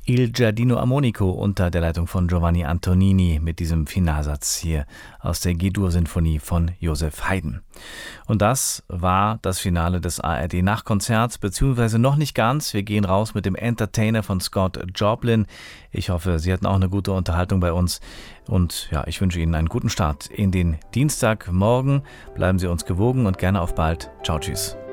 Il Giardino Armonico unter der Leitung von Giovanni Antonini mit diesem Finalsatz hier aus der G-Dur-Sinfonie von Joseph Haydn. Und das war das Finale des ARD-Nachkonzerts, beziehungsweise noch nicht ganz. Wir gehen raus mit dem Entertainer von Scott Joplin. Ich hoffe, Sie hatten auch eine gute Unterhaltung bei uns. Und ja, ich wünsche Ihnen einen guten Start in den Dienstagmorgen. Bleiben Sie uns gewogen und gerne auf bald. Ciao, tschüss.